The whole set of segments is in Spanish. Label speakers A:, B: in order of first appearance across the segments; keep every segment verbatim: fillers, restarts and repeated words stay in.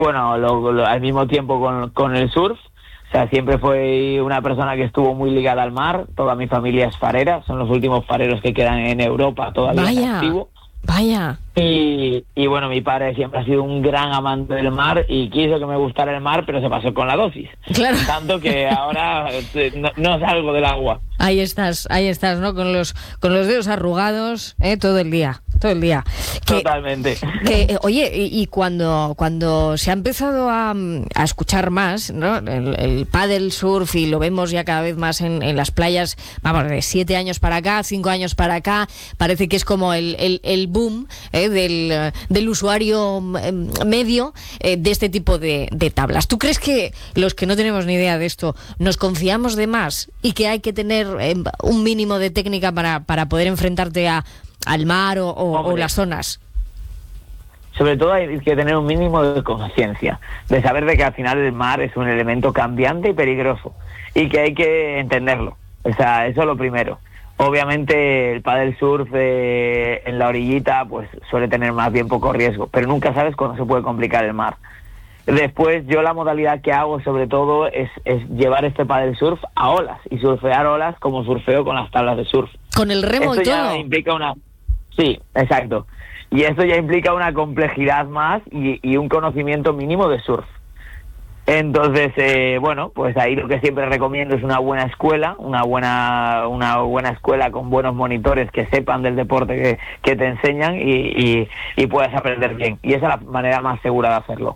A: bueno, lo, lo, al mismo tiempo con, con el surf. O sea, siempre fue una persona que estuvo muy ligada al mar. Toda mi familia es farera, son los últimos fareros que quedan en Europa todavía
B: Vaya.
A: en activo.
B: Vaya.
A: Y, y bueno, mi padre siempre ha sido un gran amante del mar y quiso que me gustara el mar, pero se pasó con la dosis.
B: Claro.
A: Tanto que ahora no, no salgo del agua.
B: Ahí estás, ahí estás, ¿no? Con los con los dedos arrugados, ¿eh? Todo el día, todo el día. Que,
A: Totalmente.
B: Que, eh, oye, y, y cuando cuando se ha empezado a, a escuchar más, ¿no? El, el paddle surf, y lo vemos ya cada vez más en, en las playas, vamos, de siete años para acá, cinco años para acá, parece que es como el, el, el boom, ¿eh? del, del usuario medio eh, de este tipo de, de tablas. ¿Tú crees que los que no tenemos ni idea de esto nos confiamos de más y que hay que tener eh, un mínimo de técnica para, para poder enfrentarte a, al mar o, o, o las zonas?
A: Sobre todo hay que tener un mínimo de conciencia, de saber de que al final el mar es un elemento cambiante y peligroso y que hay que entenderlo. O sea, eso es lo primero. Obviamente el paddle surf eh, en la orillita pues suele tener más bien poco riesgo, pero nunca sabes cuándo se puede complicar el mar. Después yo la modalidad que hago sobre todo es, es llevar este paddle surf a olas y surfear olas como surfeo con las tablas de surf.
B: Con el remo
A: Esto
B: y todo.
A: Ya implica una... Sí, exacto. Y esto ya implica una complejidad más y, y un conocimiento mínimo de surf. Entonces, eh, bueno, pues ahí lo que siempre recomiendo es una buena escuela, una buena una buena escuela con buenos monitores que sepan del deporte que, que te enseñan y, y, y puedas aprender bien. Y esa es la manera más segura de hacerlo.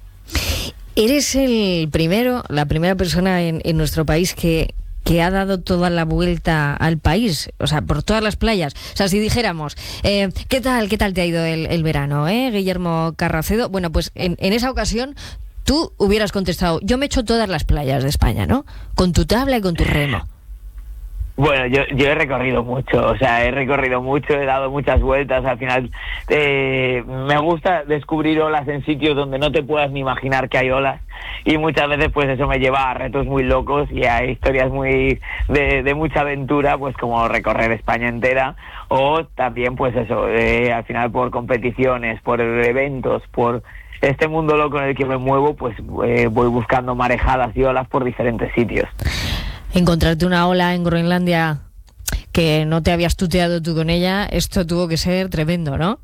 B: Eres el primero, la primera persona en, en nuestro país que... que ha dado toda la vuelta al país, o sea, por todas las playas. O sea, si dijéramos, eh, ¿qué tal qué tal te ha ido el, el verano, eh, Guillermo Carracedo? Bueno, pues en, en esa ocasión tú hubieras contestado, yo me echo todas las playas de España, ¿no? Con tu tabla y con tu remo.
A: Bueno, yo, yo he recorrido mucho, o sea, he recorrido mucho, he dado muchas vueltas, al final eh, me gusta descubrir olas en sitios donde no te puedas ni imaginar que hay olas y muchas veces pues eso me lleva a retos muy locos y a historias muy de, de mucha aventura, pues como recorrer España entera o también pues eso, eh, al final por competiciones, por eventos, por este mundo loco en el que me muevo, pues eh, voy buscando marejadas y olas por diferentes sitios.
B: Encontrarte una ola en Groenlandia que no te habías tuteado tú con ella, esto tuvo que ser tremendo, ¿no?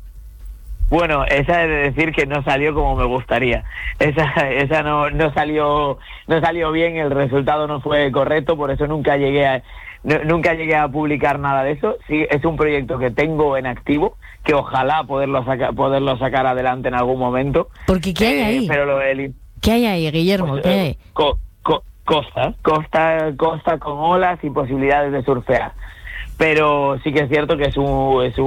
A: Bueno, esa es de decir que no salió como me gustaría. Esa esa no no salió no salió bien, el resultado no fue correcto, por eso nunca llegué a no, nunca llegué a publicar nada de eso. Sí, es un proyecto que tengo en activo, que ojalá poderlo sacar poderlo sacar adelante en algún momento.
B: Porque ¿qué hay ahí?
A: Eh, pero lo del...
B: ¿Qué hay ahí, Guillermo?
A: Pues,
B: ¿Qué
A: eh,
B: hay?
A: Co, co, costa, costa, costa con olas y posibilidades de surfear. Pero sí que es cierto que es un, es un,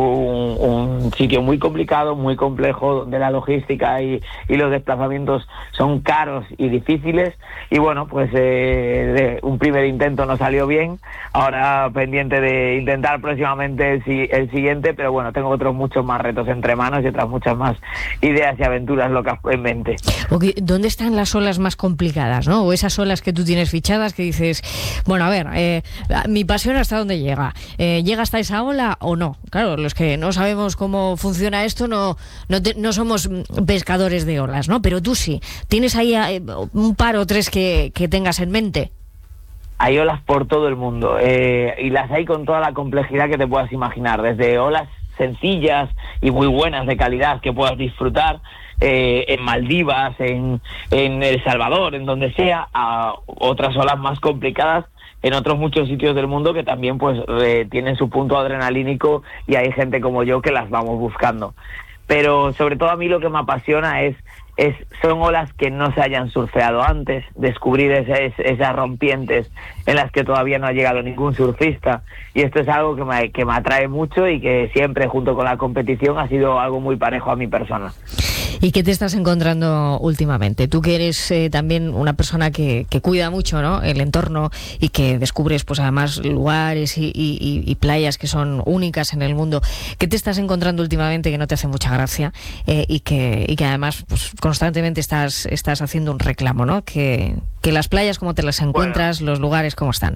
A: un sitio muy complicado, muy complejo, donde la logística y, y los desplazamientos son caros y difíciles. Y bueno, pues eh, de un primer intento no salió bien. Ahora pendiente de intentar próximamente el, el siguiente, pero bueno, tengo otros muchos más retos entre manos y otras muchas más ideas y aventuras locas en mente.
B: Okay, ¿dónde están las olas más complicadas, no? O esas olas que tú tienes fichadas que dices, bueno, a ver, eh, mi pasión hasta dónde llega. Eh, ¿Llega hasta esa ola o no? Claro, los que no sabemos cómo funciona esto no no, te, no somos pescadores de olas, ¿no? Pero tú sí. ¿Tienes ahí eh, un par o tres que, que tengas en mente?
A: Hay olas por todo el mundo eh, y las hay con toda la complejidad que te puedas imaginar, desde olas sencillas y muy buenas de calidad que puedas disfrutar eh, en Maldivas, en, en El Salvador, en donde sea, a otras olas más complicadas en otros muchos sitios del mundo que también pues eh, tienen su punto adrenalínico y hay gente como yo que las vamos buscando. Pero sobre todo a mí lo que me apasiona es, es son olas que no se hayan surfeado antes, descubrir esas, esas rompientes en las que todavía no ha llegado ningún surfista, y esto es algo que me, que me atrae mucho y que siempre junto con la competición ha sido algo muy parejo a mi persona.
B: ¿Y qué te estás encontrando últimamente? Tú que eres eh, también una persona que, que cuida mucho, ¿no?, el entorno y que descubres pues además lugares y, y, y playas que son únicas en el mundo. ¿Qué te estás encontrando últimamente que no te hace mucha gracia eh, y que y que además pues constantemente estás estás haciendo un reclamo, ¿no? Que, que las playas como te las encuentras, bueno, los lugares cómo están.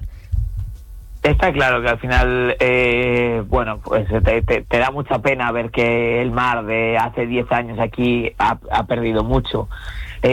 A: Está claro que al final, eh, bueno, pues te, te, te da mucha pena ver que el mar de hace diez años aquí ha, ha perdido mucho